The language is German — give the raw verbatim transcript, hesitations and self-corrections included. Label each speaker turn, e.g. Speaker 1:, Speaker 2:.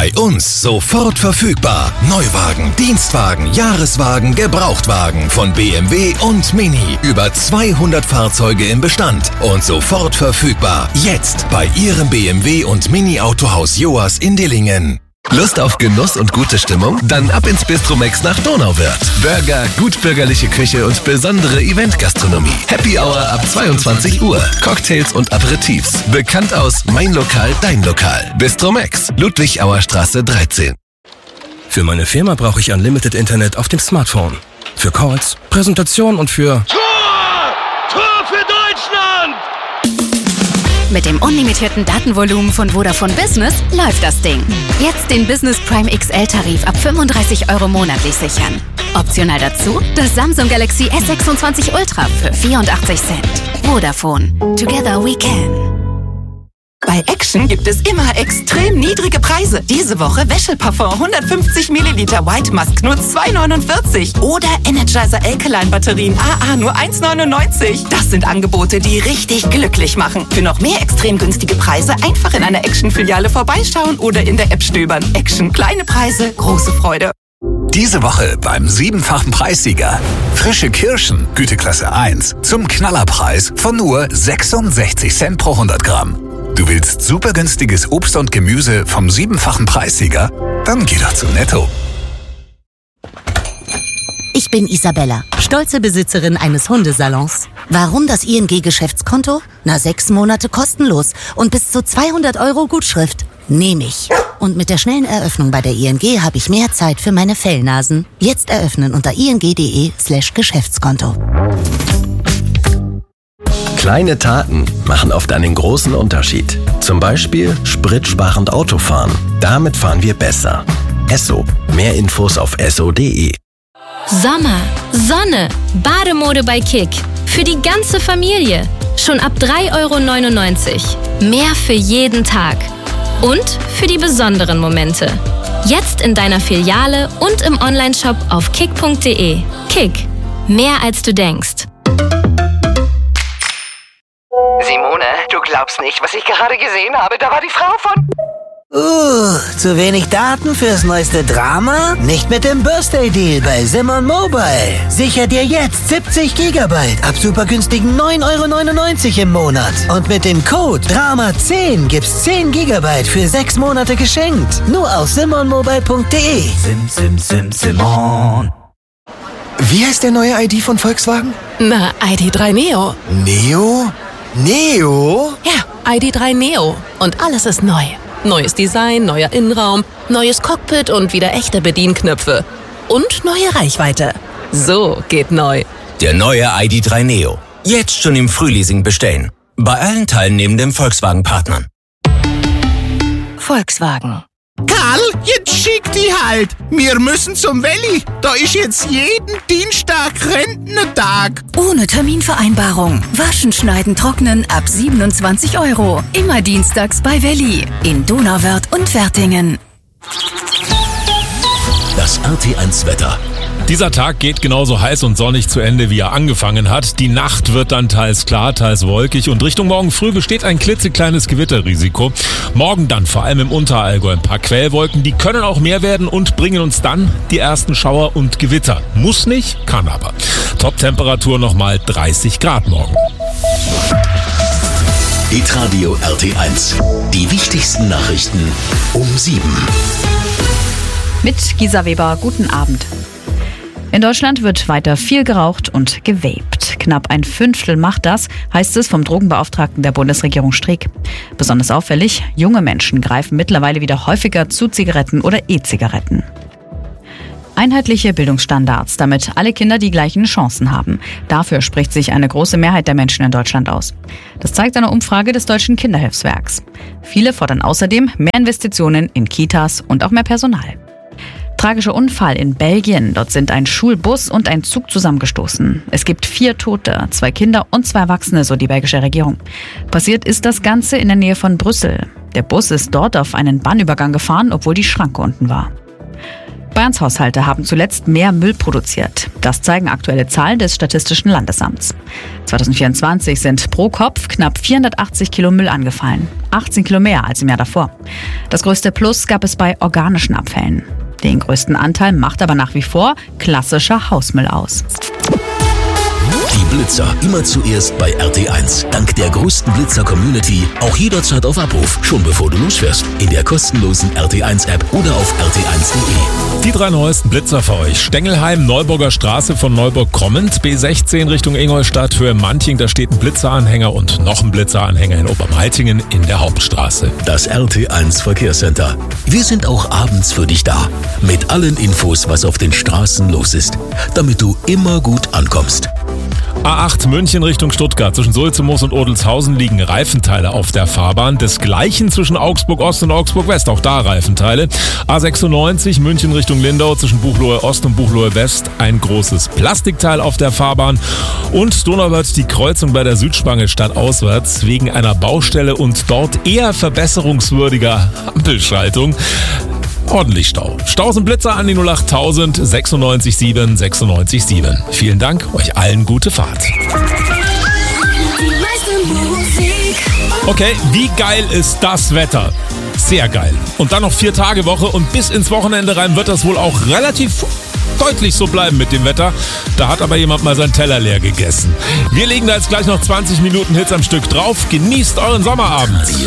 Speaker 1: Bei uns sofort verfügbar. Neuwagen, Dienstwagen, Jahreswagen, Gebrauchtwagen von B M W und Mini. Über zweihundert Fahrzeuge im Bestand und sofort verfügbar. Jetzt bei Ihrem B M W und Mini Autohaus Joas in Dillingen. Lust auf Genuss und gute Stimmung? Dann ab ins Bistromex nach Donauwörth. Burger, gutbürgerliche Küche und besondere Eventgastronomie. Happy Hour ab zweiundzwanzig Uhr. Cocktails und Aperitifs. Bekannt aus Mein Lokal, Dein Lokal. Bistromex, Ludwig-Auer-Straße dreizehn.
Speaker 2: Für meine Firma brauche ich Unlimited Internet auf dem Smartphone. Für Calls, Präsentation und für...
Speaker 3: Tor! Tor für Deutschland!
Speaker 4: Mit dem unlimitierten Datenvolumen von Vodafone Business läuft das Ding. Jetzt den Business Prime X L-Tarif ab fünfunddreißig Euro monatlich sichern. Optional dazu das Samsung Galaxy S sechsundzwanzig Ultra für vierundachtzig Cent. Vodafone. Together we can.
Speaker 5: Bei Action gibt es immer extrem niedrige Preise. Diese Woche Wäscheparfum hundertfünfzig Milliliter White Musk nur zwei neunundvierzig. Oder Energizer Alkaline Batterien A A nur eins neunundneunzig. Das sind Angebote, die richtig glücklich machen. Für noch mehr extrem günstige Preise einfach in einer Action-Filiale vorbeischauen oder in der App stöbern. Action, kleine Preise, große Freude.
Speaker 6: Diese Woche beim siebenfachen Preissieger. Frische Kirschen, Güteklasse eins, zum Knallerpreis von nur sechsundsechzig Cent pro hundert Gramm. Du willst super günstiges Obst und Gemüse vom siebenfachen Preissieger? Dann geh doch zu Netto.
Speaker 7: Ich bin Isabella, stolze Besitzerin eines Hundesalons. Warum das I N G-Geschäftskonto? Na, sechs Monate kostenlos und bis zu zweihundert Euro Gutschrift. Nehme ich. Und mit der schnellen Eröffnung bei der I N G habe ich mehr Zeit für meine Fellnasen. Jetzt eröffnen unter ing.de slash Geschäftskonto.
Speaker 8: Kleine Taten machen oft einen großen Unterschied. Zum Beispiel spritsparend Autofahren. Damit fahren wir besser. Esso. Mehr Infos auf esso punkt de.
Speaker 9: Sommer, Sonne, Bademode bei Kick. Für die ganze Familie. Schon ab drei Euro neunundneunzig. Mehr für jeden Tag. Und für die besonderen Momente. Jetzt in deiner Filiale und im Onlineshop auf kick punkt de. Kick. Mehr als du denkst.
Speaker 10: Simone, du glaubst nicht, was ich gerade gesehen habe. Da war die Frau von...
Speaker 11: Uh, zu wenig Daten fürs neueste Drama? Nicht mit dem Birthday Deal bei Simon Mobile. Sicher dir jetzt siebzig Gigabyte ab super günstigen neun Euro neunundneunzig im Monat. Und mit dem Code Drama zehn gibt's zehn Gigabyte für sechs Monate geschenkt. Nur auf simon mobile punkt de.
Speaker 12: Sim, sim, sim, Simon.
Speaker 13: Wie heißt der neue I D von Volkswagen?
Speaker 14: Na, I D drei Neo.
Speaker 13: Neo? Neo?
Speaker 14: Ja, I D drei Neo. Und alles ist neu. Neues Design, neuer Innenraum, neues Cockpit und wieder echte Bedienknöpfe. Und neue Reichweite. So geht neu.
Speaker 15: Der neue I D drei Neo. Jetzt schon im Frühleasing bestellen. Bei allen teilnehmenden Volkswagen-Partnern.
Speaker 4: Volkswagen.
Speaker 16: Karl, jetzt schick die halt. Wir müssen zum Welli. Da ist jetzt jeden Dienstag Rentnertag.
Speaker 17: Ohne Terminvereinbarung. Waschen, schneiden, trocknen ab siebenundzwanzig Euro. Immer dienstags bei Welli. In Donauwörth und Wertingen.
Speaker 1: Das R T eins Wetter.
Speaker 18: Dieser Tag geht genauso heiß und sonnig zu Ende, wie er angefangen hat. Die Nacht wird dann teils klar, teils wolkig und Richtung morgen früh besteht ein klitzekleines Gewitterrisiko. Morgen dann vor allem im Unterallgäu ein paar Quellwolken, die können auch mehr werden und bringen uns dann die ersten Schauer und Gewitter. Muss nicht, kann aber. Top-Temperatur nochmal dreißig Grad morgen.
Speaker 1: Hitradio R T eins. Die wichtigsten Nachrichten um sieben.
Speaker 19: Mit Gisa Weber, guten Abend. In Deutschland wird weiter viel geraucht und gewaped. Knapp ein Fünftel macht das, heißt es vom Drogenbeauftragten der Bundesregierung Streeck. Besonders auffällig, junge Menschen greifen mittlerweile wieder häufiger zu Zigaretten oder E-Zigaretten. Einheitliche Bildungsstandards, damit alle Kinder die gleichen Chancen haben. Dafür spricht sich eine große Mehrheit der Menschen in Deutschland aus. Das zeigt eine Umfrage des Deutschen Kinderhilfswerks. Viele fordern außerdem mehr Investitionen in Kitas und auch mehr Personal. Tragischer Unfall in Belgien. Dort sind ein Schulbus und ein Zug zusammengestoßen. Es gibt vier Tote, zwei Kinder und zwei Erwachsene, so die belgische Regierung. Passiert ist das Ganze in der Nähe von Brüssel. Der Bus ist dort auf einen Bahnübergang gefahren, obwohl die Schranke unten war. Bayerns Haushalte haben zuletzt mehr Müll produziert. Das zeigen aktuelle Zahlen des Statistischen Landesamts. zwanzig vierundzwanzig sind pro Kopf knapp vierhundertachtzig Kilo Müll angefallen. achtzehn Kilo mehr als im Jahr davor. Das größte Plus gab es bei organischen Abfällen. Den größten Anteil macht aber nach wie vor klassischer Hausmüll aus.
Speaker 1: Die Blitzer immer zuerst bei R T eins. Dank der größten Blitzer-Community auch jederzeit auf Abruf. Schon bevor du losfährst. In der kostenlosen R T eins App oder auf R T eins Punkt de.
Speaker 18: Die drei neuesten Blitzer für euch. Stengelheim, Neuburger Straße von Neuburg kommend. B sechzehn Richtung Ingolstadt, Höhe Manching. Da steht ein Blitzeranhänger und noch ein Blitzeranhänger in Obermaltingen in der Hauptstraße.
Speaker 1: Das R T eins Verkehrscenter. Wir sind auch abends für dich da. Mit allen Infos, was auf den Straßen los ist. Damit du immer gut ankommst.
Speaker 18: A acht München Richtung Stuttgart. Zwischen Sulzemoos und Odelshausen liegen Reifenteile auf der Fahrbahn. Desgleichen zwischen Augsburg Ost und Augsburg West. Auch da Reifenteile. A sechsundneunzig München Richtung Lindau. Zwischen Buchloe Ost und Buchloe West ein großes Plastikteil auf der Fahrbahn. Und Donauwörth die Kreuzung bei der Südspange stadtauswärts wegen einer Baustelle und dort eher verbesserungswürdiger Ampelschaltung. Ordentlich Stau. Staus und Blitzer an die null achttausend sechsundneunzig sieben sechsundneunzig sieben. Vielen Dank, euch allen gute Fahrt. Okay, wie geil ist das Wetter? Sehr geil. Und dann noch vier Tage Woche und bis ins Wochenende rein wird das wohl auch relativ deutlich so bleiben mit dem Wetter. Da hat aber jemand mal seinen Teller leer gegessen. Wir legen da jetzt gleich noch zwanzig Minuten Hits am Stück drauf. Genießt euren Sommerabend.